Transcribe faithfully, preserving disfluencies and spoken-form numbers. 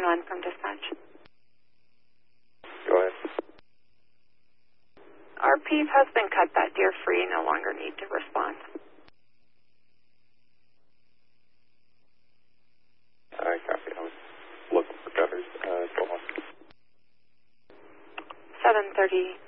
one from dispatch. Go ahead. Our P E P has been cut that deer free, no longer need to respond. I copy. I was looking for gutters. Uh, go on. seven thirty